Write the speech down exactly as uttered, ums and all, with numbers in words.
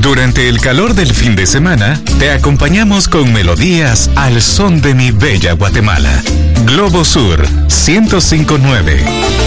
Durante el calor del fin de semana, te acompañamos con melodías al son de mi bella Guatemala. Globo Sur ciento cinco punto nueve.